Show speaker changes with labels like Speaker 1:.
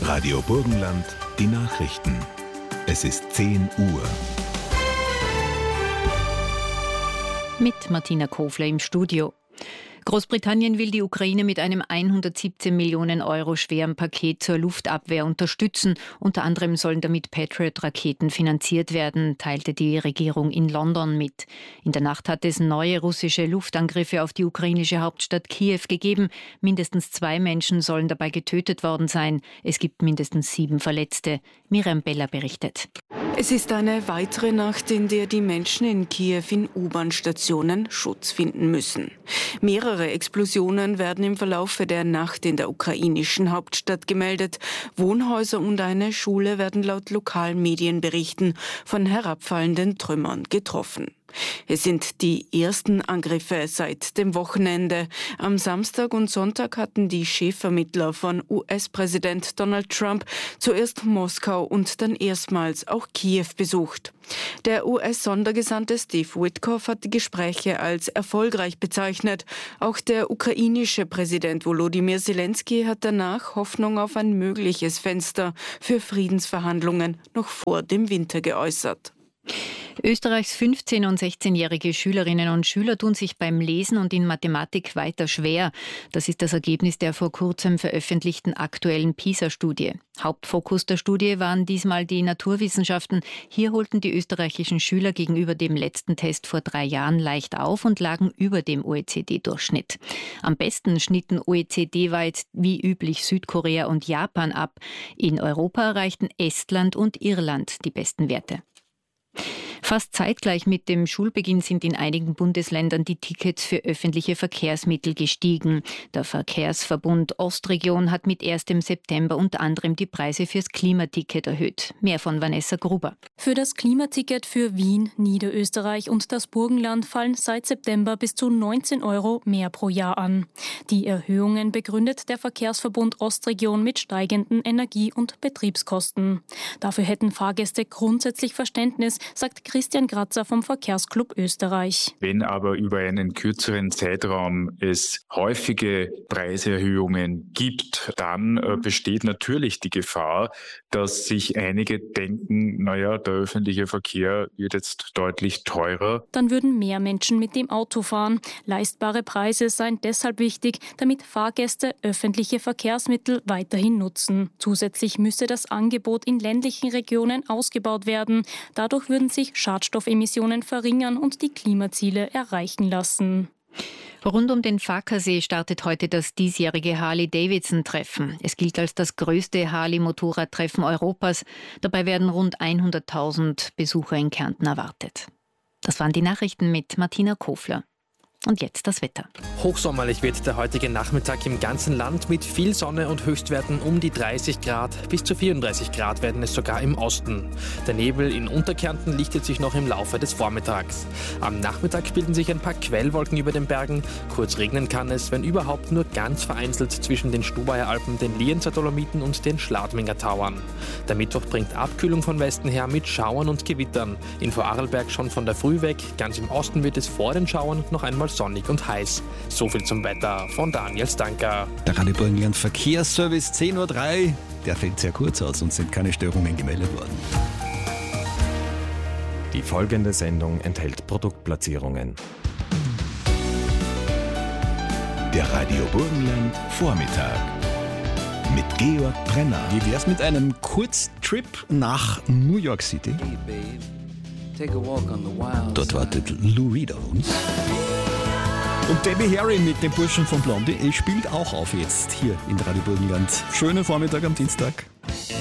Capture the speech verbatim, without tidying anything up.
Speaker 1: Radio Burgenland, die Nachrichten. Es ist zehn Uhr.
Speaker 2: Mit Martina Kofler im Studio. Großbritannien will die Ukraine mit einem hundertsiebzehn Millionen Euro schweren Paket zur Luftabwehr unterstützen. Unter anderem sollen damit Patriot-Raketen finanziert werden, teilte die Regierung in London mit. In der Nacht hat es neue russische Luftangriffe auf die ukrainische Hauptstadt Kiew gegeben. Mindestens zwei Menschen sollen dabei getötet worden sein. Es gibt mindestens sieben Verletzte. Miriam Beller berichtet.
Speaker 3: Es ist eine weitere Nacht, in der die Menschen in Kiew in U-Bahn-Stationen Schutz finden müssen. Mehrere Explosionen werden im Verlauf der Nacht in der ukrainischen Hauptstadt gemeldet. Wohnhäuser und eine Schule werden laut lokalen Medienberichten von herabfallenden Trümmern getroffen. Es sind die ersten Angriffe seit dem Wochenende. Am Samstag und Sonntag hatten die Chefvermittler von U S-Präsident Donald Trump zuerst Moskau und dann erstmals auch Kiew besucht. Der U S-Sondergesandte Steve Witkoff hat die Gespräche als erfolgreich bezeichnet. Auch der ukrainische Präsident Volodymyr Zelensky hat danach Hoffnung auf ein mögliches Fenster für Friedensverhandlungen noch vor dem Winter geäußert.
Speaker 2: Österreichs fünfzehn- und sechzehnjährige Schülerinnen und Schüler tun sich beim Lesen und in Mathematik weiter schwer. Das ist das Ergebnis der vor kurzem veröffentlichten aktuellen PISA-Studie. Hauptfokus der Studie waren diesmal die Naturwissenschaften. Hier holten die österreichischen Schüler gegenüber dem letzten Test vor drei Jahren leicht auf und lagen über dem O E C D-Durchschnitt. Am besten schnitten O E C D-weit wie üblich Südkorea und Japan ab. In Europa erreichten Estland und Irland die besten Werte. Fast zeitgleich mit dem Schulbeginn sind in einigen Bundesländern die Tickets für öffentliche Verkehrsmittel gestiegen. Der Verkehrsverbund Ostregion hat mit erstem September unter anderem die Preise fürs Klimaticket erhöht. Mehr von Vanessa Gruber.
Speaker 4: Für das Klimaticket für Wien, Niederösterreich und das Burgenland fallen seit September bis zu neunzehn Euro mehr pro Jahr an. Die Erhöhungen begründet der Verkehrsverbund Ostregion mit steigenden Energie- und Betriebskosten. Dafür hätten Fahrgäste grundsätzlich Verständnis, sagt Christian Kratzer vom Verkehrsclub Österreich.
Speaker 5: Wenn aber über einen kürzeren Zeitraum es häufige Preiserhöhungen gibt, dann äh, besteht natürlich die Gefahr, dass sich einige denken, naja, der öffentliche Verkehr wird jetzt deutlich teurer.
Speaker 4: Dann würden mehr Menschen mit dem Auto fahren. Leistbare Preise seien deshalb wichtig, damit Fahrgäste öffentliche Verkehrsmittel weiterhin nutzen. Zusätzlich müsse das Angebot in ländlichen Regionen ausgebaut werden. Dadurch würden sich Schadstoffemissionen verringern und die Klimaziele erreichen lassen.
Speaker 2: Rund um den Farkasee startet heute das diesjährige Harley-Davidson-Treffen. Es gilt als das größte Harley-Motorradtreffen Europas. Dabei werden rund hunderttausend Besucher in Kärnten erwartet. Das waren die Nachrichten mit Martina Kofler. Und jetzt das Wetter.
Speaker 6: Hochsommerlich wird der heutige Nachmittag im ganzen Land mit viel Sonne und Höchstwerten um die dreißig Grad. Bis zu vierunddreißig Grad werden es sogar im Osten. Der Nebel in Unterkärnten lichtet sich noch im Laufe des Vormittags. Am Nachmittag bilden sich ein paar Quellwolken über den Bergen. Kurz regnen kann es, wenn überhaupt nur ganz vereinzelt zwischen den Stubaier Alpen, den Lienzer Dolomiten und den Schladminger Tauern. Der Mittwoch bringt Abkühlung von Westen her mit Schauern und Gewittern. In Vorarlberg schon von der Früh weg. Ganz im Osten wird es vor den Schauern noch einmal sonnig und heiß. So viel zum Wetter von Daniel Stanker.
Speaker 7: Der Radio Burgenland Verkehrsservice zehn Uhr drei. Der fällt sehr kurz aus und sind keine Störungen gemeldet worden.
Speaker 8: Die folgende Sendung enthält Produktplatzierungen.
Speaker 1: Der Radio Burgenland Vormittag mit Georg Brenner.
Speaker 7: Wie wär's mit einem Kurztrip nach New York City? Dort wartet Lou Reed auf uns. Und Debbie Harry mit dem Burschen von Blondie spielt auch auf jetzt hier in Radio Burgenland. Schönen Vormittag am Dienstag.